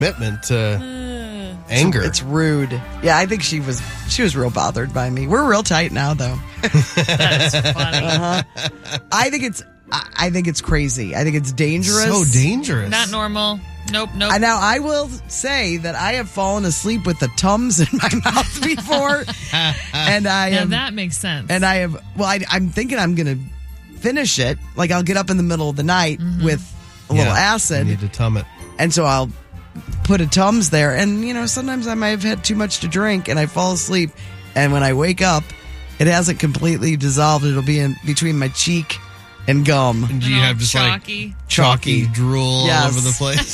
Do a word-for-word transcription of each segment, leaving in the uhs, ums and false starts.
commitment to anger. It's rude. Yeah, I think she was she was real bothered by me. We're real tight now, though. That's funny. Uh-huh. I think it's I I think it's crazy. I think it's dangerous. So dangerous. Not normal. Nope, nope. I, now, I will say that I have fallen asleep with the Tums in my mouth before, and I now have, that makes sense. and I have. Well, I, I'm thinking I'm going to finish it. Like I'll get up in the middle of the night Mm-hmm. with a little Yeah, acid, You need to tum it. and so I'll put a Tums there. And you know, sometimes I might have had too much to drink, and I fall asleep. And when I wake up, it hasn't completely dissolved. It'll be in between my cheek and gum. And do you all have just chalky. like chalky drool Yes. all over the place?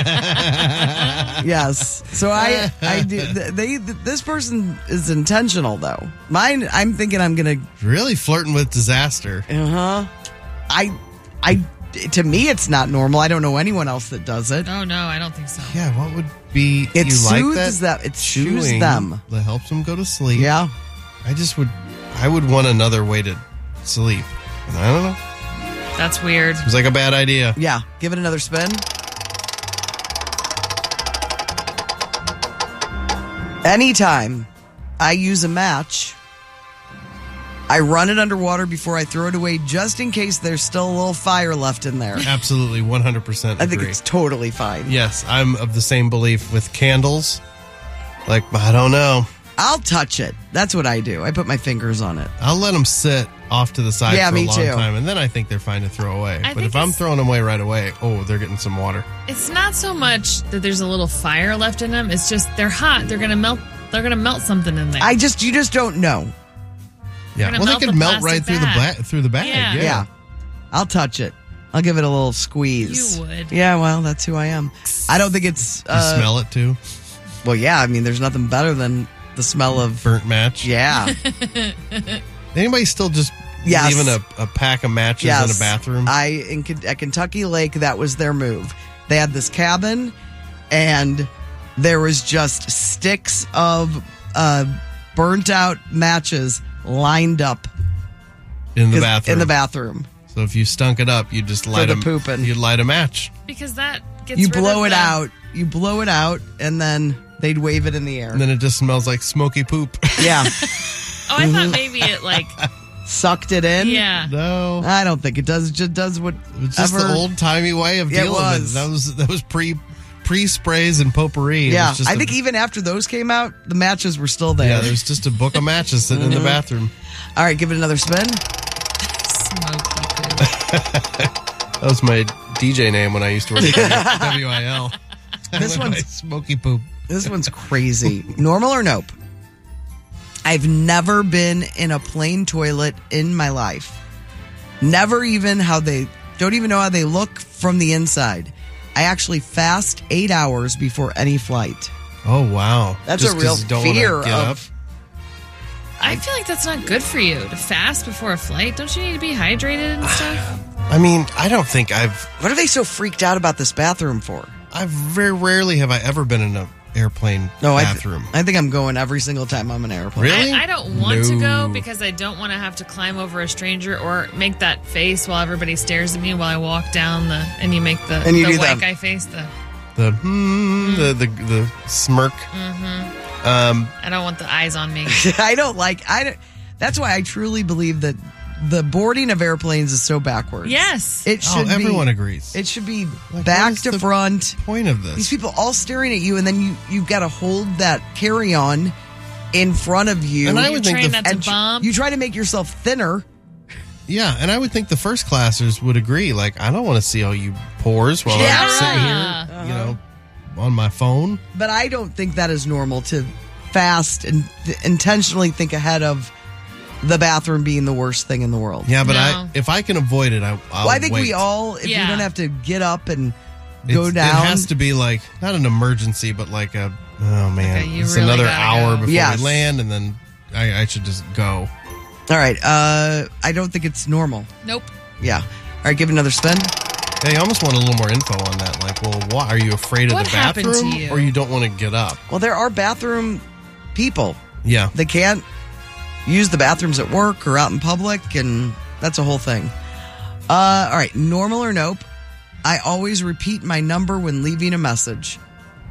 Yes. So I, I do. They, this person is intentional though. Mine, I'm thinking I'm gonna. Really flirting with disaster. Uh huh. I, I. To me, it's not normal. I don't know anyone else that does it. Oh, no, I don't think so. Yeah, what would be It you like soothes that? them. It soothes chewing them. That helps them go to sleep. Yeah. I just would. I would want another way to sleep. And I don't know. That's weird. It was like a bad idea. Yeah. Give it another spin. Anytime I use a match, I run it underwater before I throw it away, just in case there's still a little fire left in there. Absolutely, one hundred percent I agree. think it's totally fine. Yes, I'm of the same belief with candles. Like, I don't know. I'll touch it. That's what I do. I put my fingers on it. I'll let them sit off to the side Yeah, for a me long too. time, and then I think they're fine to throw away. I but think if I'm it's- throwing them away right away, oh, they're getting some water. It's not so much that there's a little fire left in them. It's just they're hot. They're gonna melt. They're gonna melt something in there. I just, you just don't know. Yeah, gonna well, they melt could the melt right plastic through the bag. ba- through the bag. Yeah. Yeah. Yeah. I'll touch it. I'll give it a little squeeze. You would. Yeah, well, that's who I am. I don't think it's. You Uh, smell it too. Well, yeah. I mean, there's nothing better than the smell of. Burnt match. Yeah. Anybody still just Yes. leaving a, a pack of matches yes. in a bathroom? I in Ken- at Kentucky Lake, that was their move. They had this cabin, and there was just sticks of uh, burnt out matches lined up in the 'cause- bathroom. In the bathroom. So if you stunk it up, you just light the a pooping. You light a match. because that gets You rid blow of it the- out. You blow it out, and then they'd wave it in the air. And then it just smells like smoky poop. Yeah. Oh, I thought maybe it like Sucked it in. yeah. No. I don't think it does. It just does what. It's just the old timey way of Yeah, it dealing with was. it. That was that was pre pre sprays and potpourri. It Yeah, was just I a- think even after those came out, the matches were still there. yeah, there's just a book of matches sitting in the bathroom. All right, give it another spin. Smoky poop. That was my D J name when I used to work at W I L. This I went by one's- smoky poop. This one's crazy. Normal or nope? I've never been in a plain toilet in my life. Never even how they, don't even know how they look from the inside. I actually fast eight hours before any flight. Oh wow, That's Just a real 'cause you don't wanna fear get of- up. I feel like that's not good for you to fast before a flight. Don't you need to be hydrated and stuff? I mean, I don't think I've What are they so freaked out about this bathroom for? I've very rarely have I ever been in an airplane No, I, th- bathroom. I think I'm going every single time I'm in an airplane. Really? I, I don't want to No. go because I don't want to have to climb over a stranger or make that face while everybody stares at me while I walk down the and you make the, And you the do white that. guy face. The the hmm, the the the smirk. Mm-hmm. Um, I don't want the eyes on me. I don't like. I. don't- That's why I truly believe that the boarding of airplanes is so backwards. Yes. It oh, should be. everyone agrees. It should be Like, back what is to the front. Point of this. These people all staring at you, and then you you've got to hold that carry on in front of you. And I You're would think trying the- not to and tr- bump. you try to make yourself thinner. Yeah, and I would think the first classers would agree. Like, I don't want to see all you pores while Yeah, I'm sitting right. here, you know, on my phone. But I don't think that is normal to fast and th- intentionally think ahead of the bathroom being the worst thing in the world. Yeah, but No. I if I can avoid it, I, I'll well, I think wait. we all, if you Yeah. don't have to get up and go It's- down. It has to be like not an emergency, but like a oh man, Okay, you it's really another gotta hour go. before Yes. we land, and then I, I should just go. All right. Uh, I don't think it's normal. Nope. Yeah. All right. Give it another spin. Hey, I almost want a little more info on that. Like, well, what are you afraid of What the happened to bathroom, you? or you don't want to get up? Well, there are bathroom people. Yeah, They can't use the bathrooms at work or out in public, and that's a whole thing. Uh, all right. Normal or nope? I always repeat my number when leaving a message.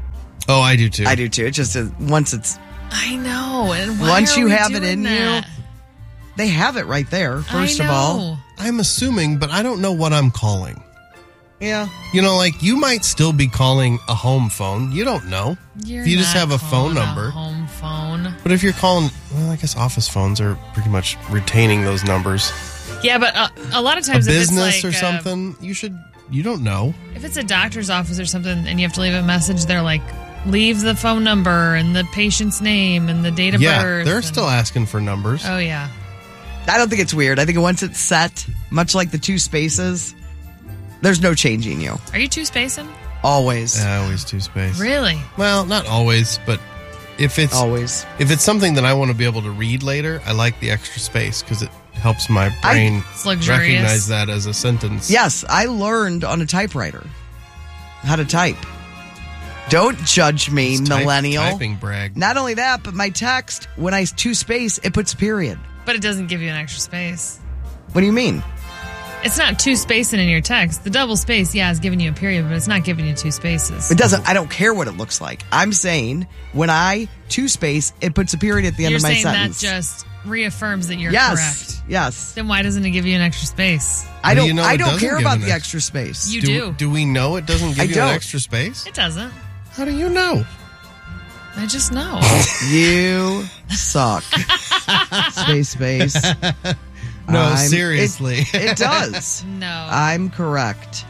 Oh, I do too. I do too. It's just a, once it's I know. And why once are you we have it doing in that? you, they have it right there. First I of all, know. I'm assuming, but I don't know what I'm calling. yeah. You know, like you might still be calling a home phone. You don't know. You're if you just not have a phone calling a number. home phone. But if you're calling, well, I guess office phones are pretty much retaining those numbers. Yeah, but uh, a lot of A times, business if or it's like, uh, something, you should. You don't know. if it's a doctor's office or something, and you have to leave a message, they're like, leave the phone number and the patient's name and the date of Yeah, birth. they're and- still asking for numbers. Oh yeah. I don't think it's weird. I think once it's set, much like the two spaces, there's no changing you. Are you two spacing? Always. I always two space. Really? Well, not always, but if it's Always. if it's something that I want to be able to read later, I like the extra space because it helps my brain It's luxurious. recognize that as a sentence. Yes, I learned on a typewriter how to type. Don't judge me, It's type- millennial. typing brag. Not only that, but my text, when I two space, it puts a period. But it doesn't give you an extra space. What do you mean? It's not two spacing in your text. The double space, yeah, is giving you a period, but it's not giving you two spaces. It doesn't. I don't care what it looks like. I'm saying when I two space, it puts a period at the end You're of my saying sentence. that just reaffirms that you're yes, correct. yes. Then why doesn't it give you an extra space? I How do don't. you know I it don't doesn't care give about an the ex- extra space. You do, do. do we know it doesn't give I you don't. an extra space? It doesn't. How do you know? I just know. You suck. Space, space. No, I'm- seriously. It, it does. No. I'm correct.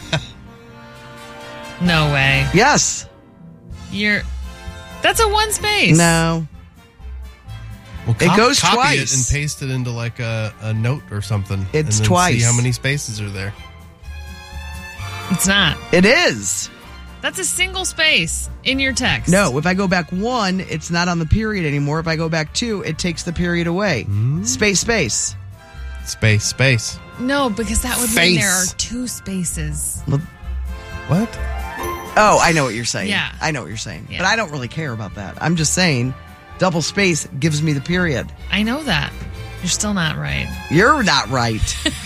No way. Yes. You're. That's a one space. No. Well, It goes copy twice. it and paste it into like a, a note or something. It's and then twice. See how many spaces are there. It's not. It is. That's a single space in your text. No, if I go back one, it's not on the period anymore. If I go back two, it takes the period away. Space, space. Space, space. No, because that would mean there are Face. two spaces. What? Oh, I know what you're saying. Yeah. I know what you're saying. Yeah. But I don't really care about that. I'm just saying double space gives me the period. I know that. You're still not right. You're not right.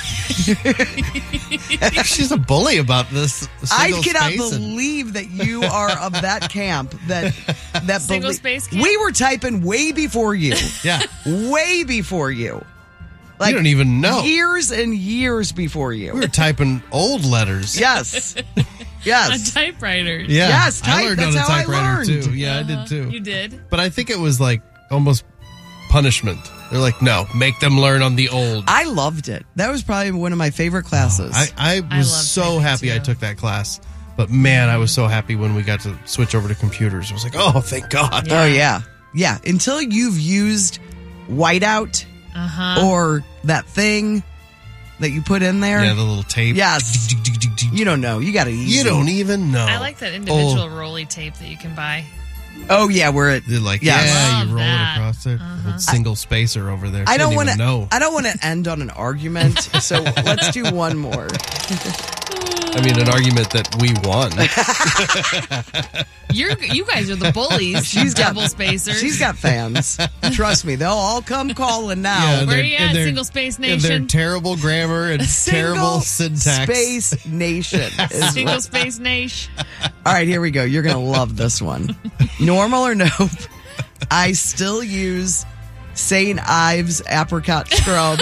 She's a bully about this. I single cannot space and- believe that you are of that camp. That that Single belie- space camp? We were typing way before you. Yeah. Way before you. Like you don't even know. years and years before you. We were typing old letters. Yes. On Yes. typewriters. Yeah. Yes, I type- learned that's on a how I typewriter learned. too. Yeah, I Uh-huh. did too. You did? But I think it was like almost punishment. They're like, no, make them learn on the old. I loved it. That was probably one of my favorite classes. I, I I was love so typing, happy I too. took that class. But man, I was so happy when we got to switch over to computers. I was like, oh, thank God. Oh yeah. Yeah. Until you've used whiteout Uh-huh. or that thing that you put in there. Yeah, the little tape. Yes. You don't know. You got to use You don't even know. I like that individual Oh, roly tape that you can buy. Oh yeah, where it they're like, Yes. yeah, Love you roll that. it across there. Uh-huh. Old single spacer over there. I don't Didn't want even to know. I don't want to end on an argument. So let's do one more. I mean, an argument that we won. You're you guys are the bullies. She's got- double spacers. She's got fans. Trust me, they'll all come calling now. Yeah, Where they're- are you and at, they're- single space And their nation? terrible grammar and Single terrible syntax. Space Nation. is Single what- space nation. All right, here we go. You're going to love this one. Normal or nope? I still use Saint Ives apricot scrub.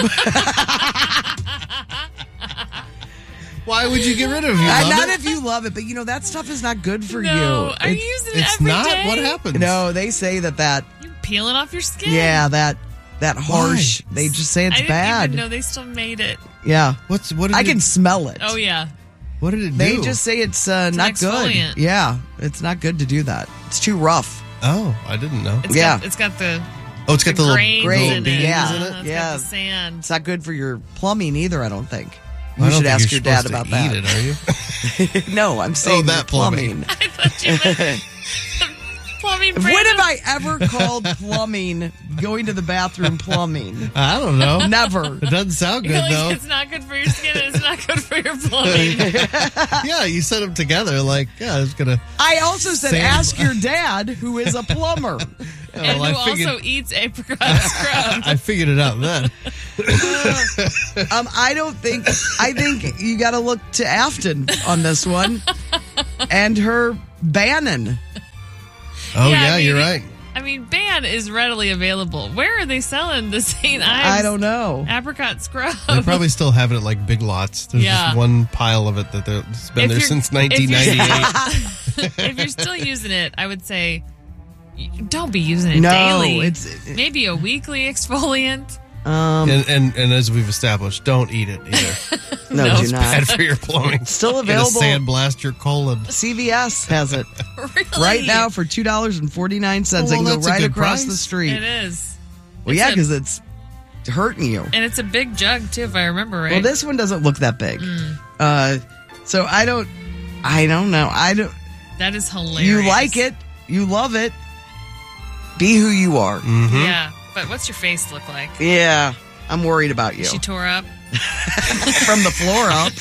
Why would you get rid of it? You Uh, love not it? if you love it, but you know that stuff is not good for No, you. are you It- using it It's every not. day? What happens? no, they say that that You're peeling off your skin. yeah that that harsh. They just say I it's didn't bad. even know they still made it. Yeah, What's what? Did I it, can smell it. Oh yeah. What did it They do? just say it's, uh, It's an not good. exfoliant. Yeah, it's not good to do that. It's too rough. Oh, I didn't know. It's Yeah. got, it's got the, Oh, it's got the, little grains grain, in it. yeah. Uh-huh, in it? It's Yeah. got the sand. It's not good for your plumbing either. I don't think. You I don't should think ask you're your dad supposed about to that. Eat it, are you? No, I'm saying that your plumbing. plumbing. I thought you meant plumbing. When Brandon. have I ever called plumbing going to the bathroom plumbing? I don't know. Never. It doesn't sound You're good like, though. it's not good for your skin and it's not good for your plumbing. Yeah, you set them together like, yeah, it's gonna. I also said, Sam- ask your dad, who is a plumber. and Well, I who figured- also eats apricot scrub. I figured it out then. Um, I don't think. I think you got to look to Afton on this one, and her Bannon. Oh, Yeah, yeah, I mean, you're right. I mean, Ban is readily available. Where are they selling the Saint Ives? I don't know. Apricot scrub. They probably still have it at like Big Lots. There's Yeah. just one pile of it that there- it's been If there you're- since if nineteen you're- ninety-eight. If you're still using it, I would say y- don't be using it No, daily. it's- maybe a weekly exfoliant. Um, and, and and as we've established, don't eat it either. no, no, do it's not. Bad for your plumbing. Still Gonna available. sandblast your colon. C V S has it Really? right now for two dollars and forty-nine cents. Oh, well, they can that's go a right good across price. the street. It is. Well, It's yeah, a- because it's hurting you. And it's a big jug too, if I remember right. Well, this one doesn't look that big. Mm. Uh, so I don't, I don't know. I don't. that is hilarious. You like it. You love it. Be who you are. Mm-hmm. Yeah, but what's your face look like? Yeah, I'm worried about you. She tore up. From the floor up.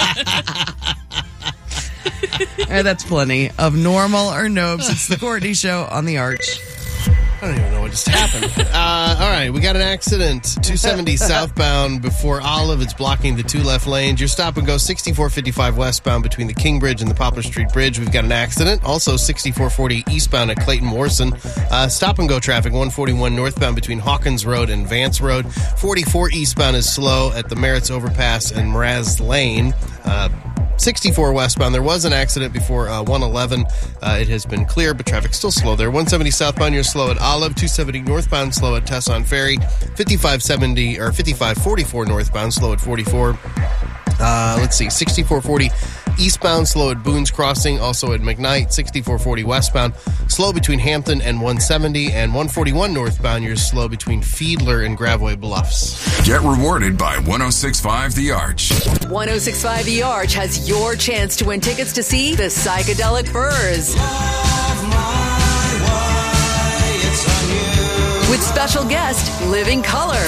Eh, that's plenty of normal or nobes. It's the Courtney Show on the Arch. I don't even know what just happened. Uh, all right, we got an accident. two seventy southbound before Olive. It's blocking the two left lanes. Your stop and go sixty-four fifty-five westbound between the King Bridge and the Poplar Street Bridge. We've got an accident. Also sixty-four forty eastbound at Clayton Morrison. Uh, stop and go traffic one forty-one northbound between Hawkins Road and Vance Road. forty-four eastbound is slow at the Merritts Overpass and Mraz Lane. Uh, sixty-four westbound. There was an accident before uh, one eleven. Uh, it has been clear, but traffic's still slow there. one seventy southbound, you're slow at Olive. two seventy northbound, slow at Tesson Ferry. fifty-five seventy or fifty-five forty-four northbound, slow at forty-four. Uh, let's see, sixty-four forty eastbound, slow at Boone's Crossing, also at McKnight. sixty-four forty westbound, slow between Hampton and one seventy, and one forty-one northbound, you're slow between Fiedler and Gravway Bluffs. Get rewarded by one oh six point five The Arch. one oh six point five The Arch has your chance to win tickets to see the Psychedelic Furs. With special guest, Living Color.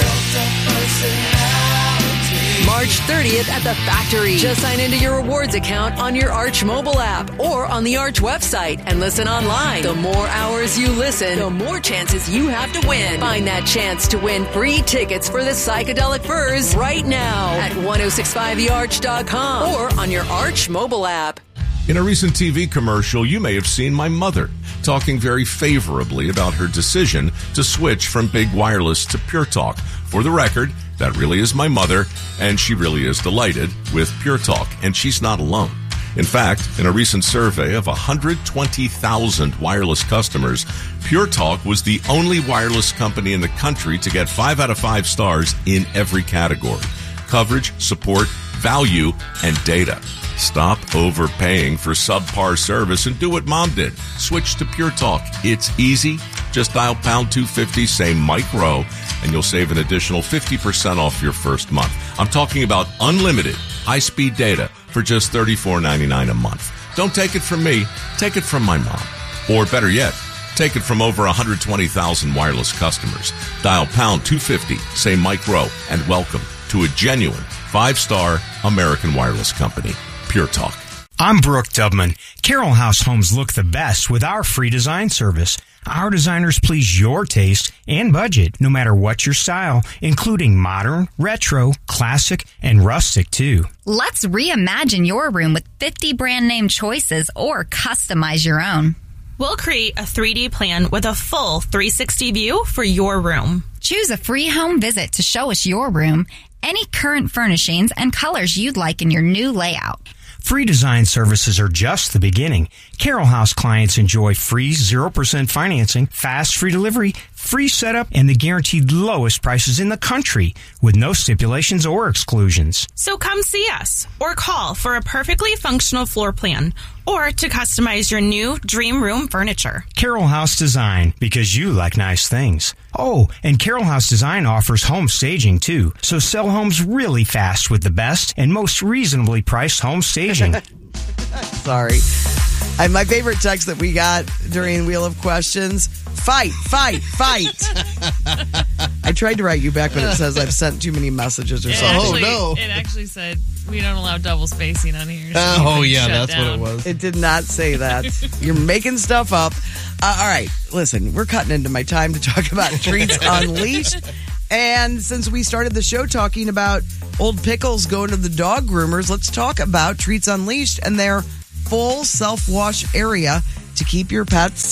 March thirtieth at the Factory. Just sign into your rewards account on your Arch mobile app or on the Arch website and listen online. The more hours you listen, the more chances you have to win. Find that chance to win free tickets for the Psychedelic Furs right now at ten sixty-five the arch dot com or on your Arch mobile app. In a recent T V commercial, you may have seen my mother talking very favorably about her decision to switch from Big Wireless to Pure Talk. For the record, that really is my mother, and she really is delighted with Pure Talk, and she's not alone. In fact, in a recent survey of one hundred twenty thousand wireless customers, Pure Talk was the only wireless company in the country to get five out of five stars in every category: coverage, support, value, and data. Stop overpaying for subpar service and do what Mom did. Switch to Pure Talk. It's easy. Just dial pound two fifty, say Mike Rowe, and you'll save an additional fifty percent off your first month. I'm talking about unlimited high-speed data for just thirty-four ninety-nine a month. Don't take it from me. Take it from my mom. Or better yet, take it from over one hundred twenty thousand wireless customers. Dial pound two fifty, say Mike Rowe, and welcome to a genuine five-star American wireless company. Pure Talk. I'm Brooke Dubman. Carroll House homes look the best with our free design service. Our designers please your taste and budget, no matter what your style, including modern, retro, classic, and rustic too. Let's reimagine your room with fifty brand name choices or customize your own. We'll create a three D plan with a full three sixty view for your room. Choose a free home visit to show us your room, any current furnishings, and colors you'd like in your new layout. Free design services are just the beginning. Carroll House clients enjoy free zero percent financing, fast free delivery, free setup, and the guaranteed lowest prices in the country with no stipulations or exclusions. So come see us or call for a perfectly functional floor plan or to customize your new dream room furniture. Carroll House Design, because you like nice things. Oh, and Carroll House Design offers home staging too, so sell homes really fast with the best and most reasonably priced home staging. Sorry. And my favorite text that we got during Wheel of Questions: fight, fight, fight. I tried to write you back, but it says I've sent too many messages or It something. actually, no. It actually said we don't allow double spacing on here. so Oh, you yeah, can shut that's what down. it was. It did not say that. You're making stuff up. Uh, all right, listen, we're cutting into my time to talk about Treats Unleashed. And since we started the show talking about old pickles going to the dog groomers, let's talk about Treats Unleashed and their full self-wash area to keep your pets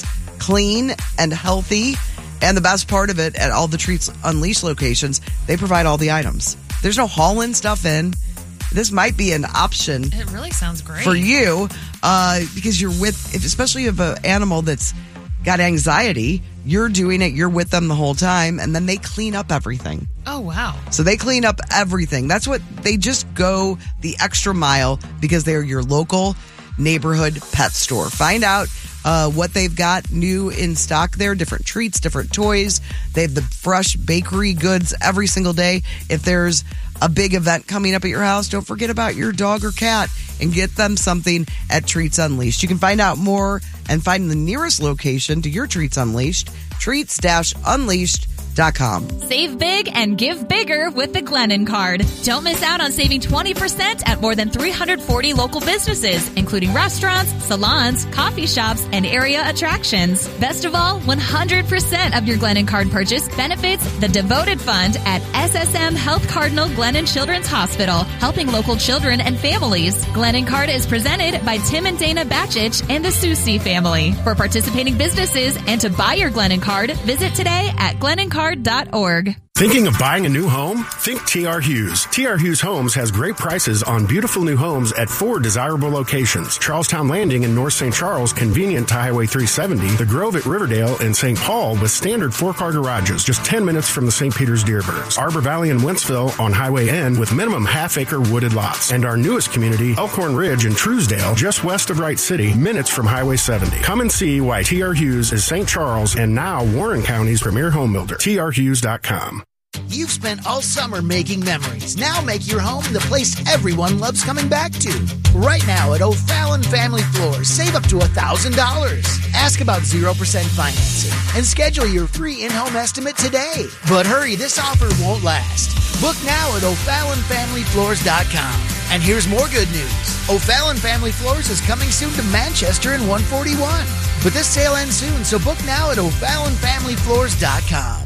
clean and healthy. And the best part of it, at all the Treats Unleashed locations, they provide all the items. There's no hauling stuff in. This might be an option. It really sounds great for you, uh, because you're with, if, especially if an animal that's got anxiety, you're doing it, you're with them the whole time, and then they clean up everything. Oh, wow. So they clean up everything. That's what, they just go the extra mile because they're your local neighborhood pet store. Find out uh, what they've got new in stock there, different treats, different toys. They have the fresh bakery goods every single day. If there's a big event coming up at your house, don't forget about your dog or cat and get them something at Treats Unleashed. You can find out more and find the nearest location to your Treats Unleashed, treats unleashed dot com. Save big and give bigger with the Glennon card. Don't miss out on saving twenty percent at more than three hundred forty local businesses, including restaurants, salons, coffee shops, and area attractions. Best of all, one hundred percent of your Glennon card purchase benefits the Devoted Fund at S S M Health Cardinal Glennon Children's Hospital, helping local children and families. Glennon card is presented by Tim and Dana Batchich and the Susi family. For participating businesses and to buy your Glennon card, visit today at glennon card dot org. Thinking of buying a new home? Think T R. Hughes. T R. Hughes Homes has great prices on beautiful new homes at four desirable locations. Charlestown Landing in North Saint Charles, convenient to Highway three seventy. The Grove at Riverdale and Saint Paul with standard four-car garages, just ten minutes from the Saint Peter's Dearborns. Arbor Valley and Wentzville on Highway N with minimum half-acre wooded lots. And our newest community, Elkhorn Ridge in Truesdale, just west of Wright City, minutes from Highway seventy. Come and see why T R. Hughes is Saint Charles and now Warren County's premier home builder. T R Hughes dot com. You've spent all summer making memories. Now make your home the place everyone loves coming back to. Right now at O'Fallon Family Floors, save up to one thousand dollars. Ask about zero percent financing and schedule your free in-home estimate today. But hurry, this offer won't last. Book now at O'Fallon Family Floors dot com. And here's more good news. O'Fallon Family Floors is coming soon to Manchester in one forty-one. But this sale ends soon, so book now at O'Fallon Family Floors dot com.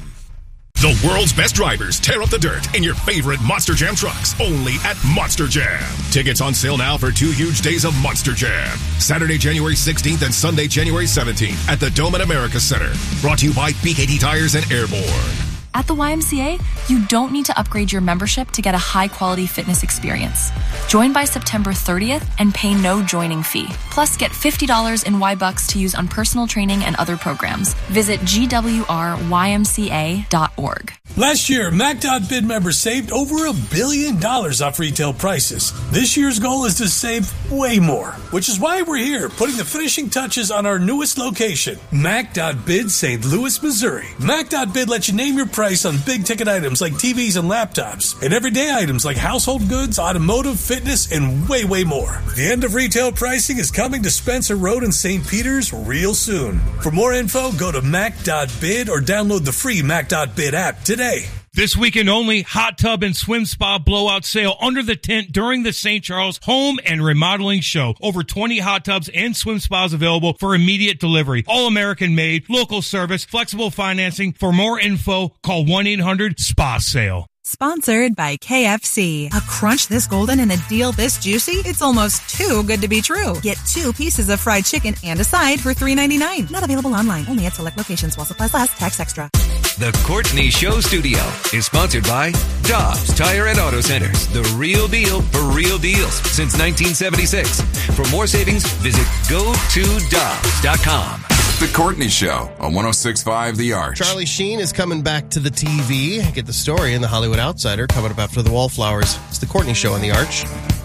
The world's best drivers tear up the dirt in your favorite Monster Jam trucks, only at Monster Jam. Tickets on sale now for two huge days of Monster Jam. Saturday, January sixteenth and Sunday, January seventeenth at the Dome at America Center. Brought to you by B K T Tires and Airborne. At the Y M C A, you don't need to upgrade your membership to get a high-quality fitness experience. Join by September thirtieth and pay no joining fee. Plus, get fifty dollars in Y-Bucks to use on personal training and other programs. Visit G W R Y M C A dot org. Last year, Mac dot bid members saved over a billion dollars off retail prices. This year's goal is to save way more, which is why we're here, putting the finishing touches on our newest location, Mac dot bid Saint Louis, Missouri. Mac dot bid lets you name your price on big-ticket items like T Vs and laptops, and everyday items like household goods, automotive, fitness, and way, way more. The end of retail pricing is coming to Spencer Road in Saint Peter's real soon. For more info, go to Mac dot bid or download the free Mac dot bid app today. This weekend only, hot tub and swim spa blowout sale under the tent during the Saint Charles Home and Remodeling Show. Over twenty hot tubs and swim spas available for immediate delivery. All American made, local service, flexible financing. For more info, call one eight hundred spa sale. Sponsored by K F C. A crunch this golden and a deal this juicy? It's almost too good to be true. Get two pieces of fried chicken and a side for three ninety-nine. Not available online. Only at select locations while supplies last. Tax extra. The Courtney Show Studio is sponsored by Dobbs Tire and Auto Centers. The real deal for real deals since nineteen seventy-six. For more savings, visit go to dobbs dot com. The Courtney Show on one oh six point five The Arch. Charlie Sheen is coming back to the T V. Get the story in the Hollywood Outsider coming up after the Wallflowers. It's the Courtney Show on The Arch.